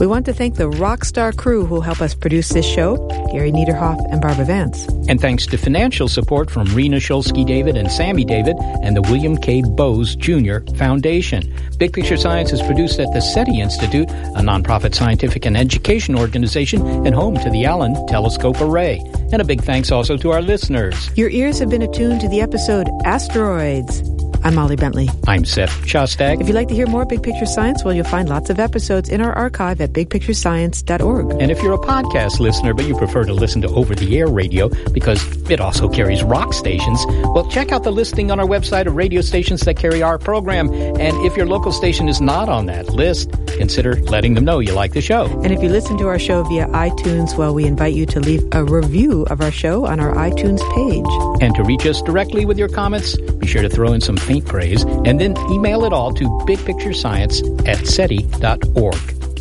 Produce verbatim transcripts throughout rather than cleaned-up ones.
We want to thank the Rockstar crew who help us produce this show, Gary Niederhoff and Barbara Vance. And thanks to financial support from Rena Shulsky-David and Sammy David and the William K. Bowes Junior Foundation. Big Picture Science is produced at the SETI Institute, a nonprofit scientific and education organization and home to the Allen Telescope Array. And a big thanks also to our listeners. Your ears have been attuned to the episode Asteroids. I'm Molly Bentley. I'm Seth Shostak. If you'd like to hear more Big Picture Science, well, you'll find lots of episodes in our archive at big picture science dot org. And if you're a podcast listener, but you prefer to listen to over-the-air radio because it also carries rock stations, well, check out the listing on our website of radio stations that carry our program. And if your local station is not on that list, consider letting them know you like the show. And if you listen to our show via iTunes, well, we invite you to leave a review of our show on our iTunes page. And to reach us directly with your comments, be sure to throw in some faint praise and then email it all to bigpicturescience at seti dot org.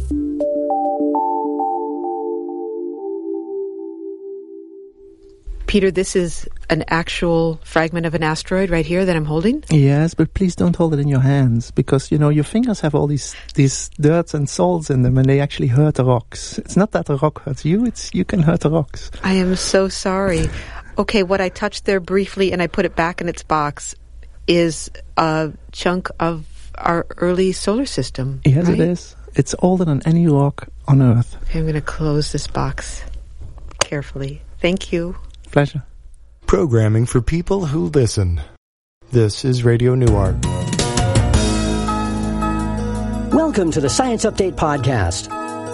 Peter, this is an actual fragment of an asteroid right here that I'm holding? Yes, but please don't hold it in your hands because, you know, your fingers have all these these dirts and salts in them and they actually hurt the rocks. It's not that the rock hurts you, it's you can hurt the rocks. I am so sorry. Okay, what I touched there briefly and I put it back in its box is a chunk of our early solar system. Yes, right? It is. It's older than any rock on Earth. Okay, I'm going to close this box carefully. Thank you. Pleasure. Programming for people who listen. This is Radio Newark. Welcome to the Science Update Podcast.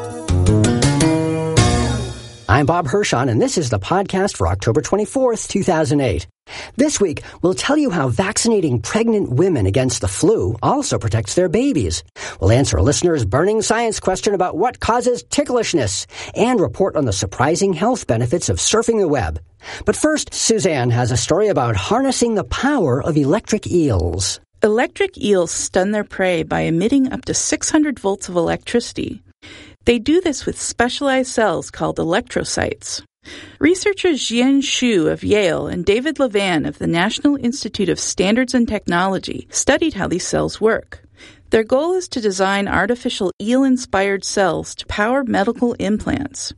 I'm Bob Hirschon, and this is the podcast for October twenty-fourth, two thousand eight. This week, we'll tell you how vaccinating pregnant women against the flu also protects their babies. We'll answer a listener's burning science question about what causes ticklishness and report on the surprising health benefits of surfing the web. But first, Suzanne has a story about harnessing the power of electric eels. Electric eels stun their prey by emitting up to six hundred volts of electricity. They do this with specialized cells called electrocytes. Researchers Jian Xu of Yale and David Levan of the National Institute of Standards and Technology studied how these cells work. Their goal is to design artificial eel-inspired cells to power medical implants.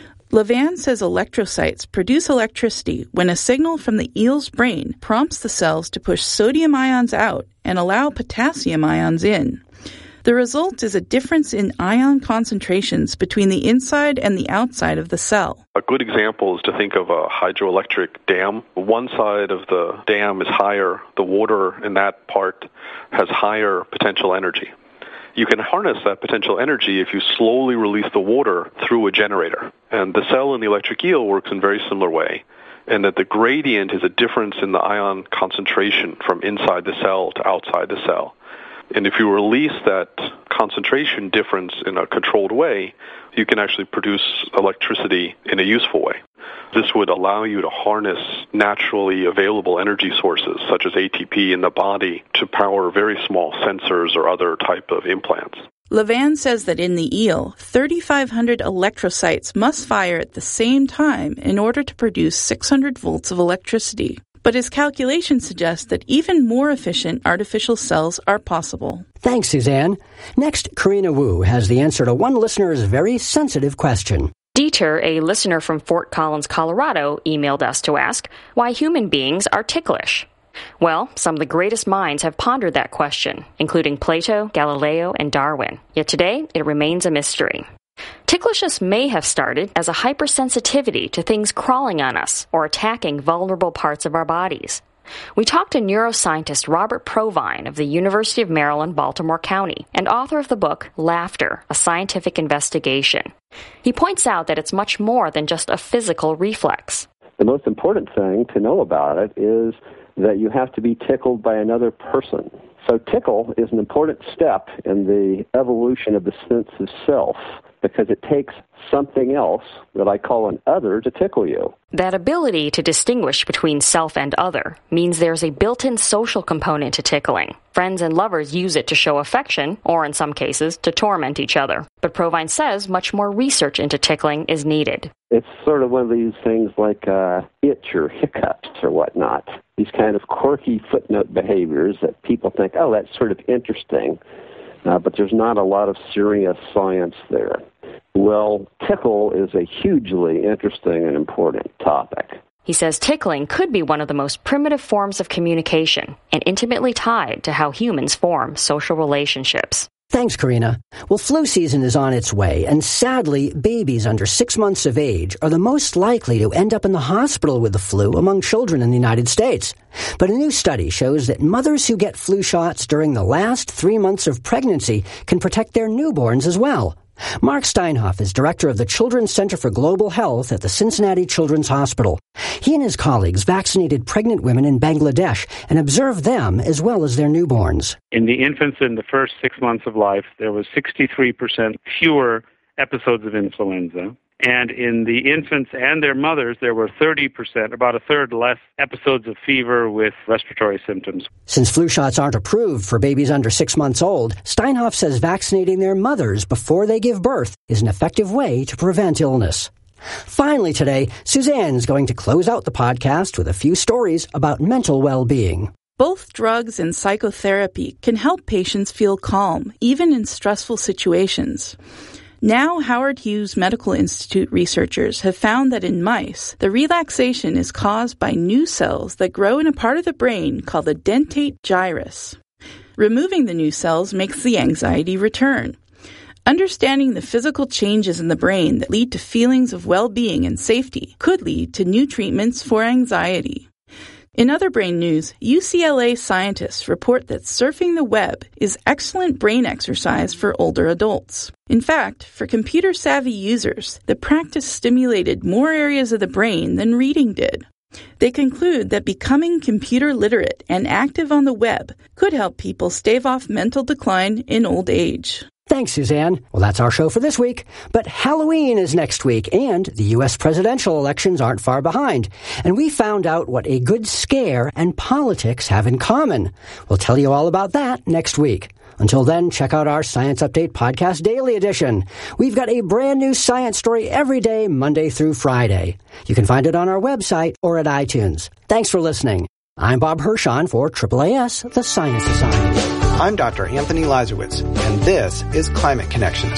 Levan says electrocytes produce electricity when a signal from the eel's brain prompts the cells to push sodium ions out and allow potassium ions in. The result is a difference in ion concentrations between the inside and the outside of the cell. A good example is to think of a hydroelectric dam. One side of the dam is higher. The water in that part has higher potential energy. You can harness that potential energy if you slowly release the water through a generator. And the cell in the electric eel works in a very similar way, and that the gradient is a difference in the ion concentration from inside the cell to outside the cell. And if you release that concentration difference in a controlled way, you can actually produce electricity in a useful way. This would allow you to harness naturally available energy sources, such as A T P in the body, to power very small sensors or other type of implants. Levan says that in the eel, thirty-five hundred electrocytes must fire at the same time in order to produce six hundred volts of electricity. But his calculations suggest that even more efficient artificial cells are possible. Thanks, Suzanne. Next, Karina Wu has the answer to one listener's very sensitive question. Dieter, a listener from Fort Collins, Colorado, emailed us to ask why human beings are ticklish. Well, some of the greatest minds have pondered that question, including Plato, Galileo, and Darwin. Yet today, it remains a mystery. Ticklishness may have started as a hypersensitivity to things crawling on us or attacking vulnerable parts of our bodies. We talked to neuroscientist Robert Provine of the University of Maryland, Baltimore County, and author of the book Laughter, A Scientific Investigation. He points out that it's much more than just a physical reflex. The most important thing to know about it is that you have to be tickled by another person. So tickle is an important step in the evolution of the sense of self, because it takes something else that I call an other to tickle you. That ability to distinguish between self and other means there's a built-in social component to tickling. Friends and lovers use it to show affection, or in some cases, to torment each other. But Provine says much more research into tickling is needed. It's sort of one of these things like uh, itch or hiccups or whatnot. These kind of quirky footnote behaviors that people think, oh, that's sort of interesting. Uh, but there's not a lot of serious science there. Well, tickle is a hugely interesting and important topic. He says tickling could be one of the most primitive forms of communication and intimately tied to how humans form social relationships. Thanks, Karina. Well, flu season is on its way, and sadly, babies under six months of age are the most likely to end up in the hospital with the flu among children in the United States. But a new study shows that mothers who get flu shots during the last three months of pregnancy can protect their newborns as well. Mark Steinhoff is director of the Children's Center for Global Health at the Cincinnati Children's Hospital. He and his colleagues vaccinated pregnant women in Bangladesh and observed them as well as their newborns. In the infants in the first six months of life, there was sixty-three percent fewer episodes of influenza. And in the infants and their mothers, there were thirty percent, about a third less episodes of fever with respiratory symptoms. Since flu shots aren't approved for babies under six months old, Steinhoff says vaccinating their mothers before they give birth is an effective way to prevent illness. Finally today, Suzanne's going to close out the podcast with a few stories about mental well-being. Both drugs and psychotherapy can help patients feel calm, even in stressful situations. Now, Howard Hughes Medical Institute researchers have found that in mice, the relaxation is caused by new cells that grow in a part of the brain called the dentate gyrus. Removing the new cells makes the anxiety return. Understanding the physical changes in the brain that lead to feelings of well-being and safety could lead to new treatments for anxiety. In other brain news, U C L A scientists report that surfing the web is excellent brain exercise for older adults. In fact, for computer-savvy users, the practice stimulated more areas of the brain than reading did. They conclude that becoming computer literate and active on the web could help people stave off mental decline in old age. Thanks, Suzanne. Well, that's our show for this week. But Halloween is next week, and the U S presidential elections aren't far behind. And we found out what a good scare and politics have in common. We'll tell you all about that next week. Until then, check out our Science Update Podcast Daily Edition. We've got a brand new science story every day, Monday through Friday. You can find it on our website or at iTunes. Thanks for listening. I'm Bob Hirschon for triple A S, the Science Society. I'm Doctor Anthony Lazarowitz, and this is Climate Connections.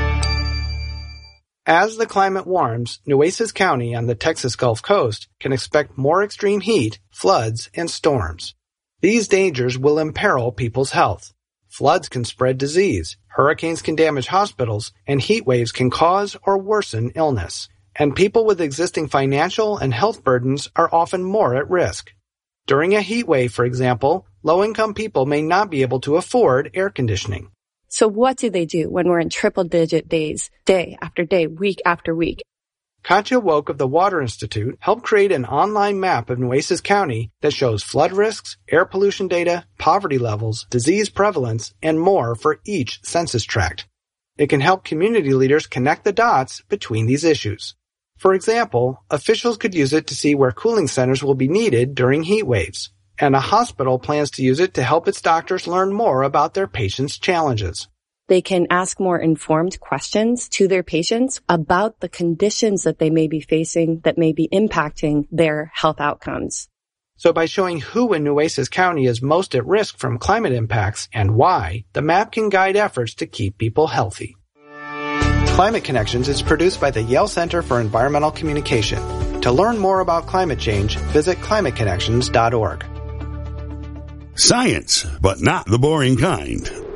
As the climate warms, Nueces County on the Texas Gulf Coast can expect more extreme heat, floods, and storms. These dangers will imperil people's health. Floods can spread disease, hurricanes can damage hospitals, and heat waves can cause or worsen illness. And people with existing financial and health burdens are often more at risk. During a heat wave, for example, low-income people may not be able to afford air conditioning. So what do they do when we're in triple-digit days, day after day, week after week? Katya Woke of the Water Institute helped create an online map of Nueces County that shows flood risks, air pollution data, poverty levels, disease prevalence, and more for each census tract. It can help community leaders connect the dots between these issues. For example, officials could use it to see where cooling centers will be needed during heat waves, and a hospital plans to use it to help its doctors learn more about their patients' challenges. They can ask more informed questions to their patients about the conditions that they may be facing that may be impacting their health outcomes. So by showing who in Nueces County is most at risk from climate impacts and why, the map can guide efforts to keep people healthy. Climate Connections is produced by the Yale Center for Environmental Communication. To learn more about climate change, visit climate connections dot org. Science, but not the boring kind.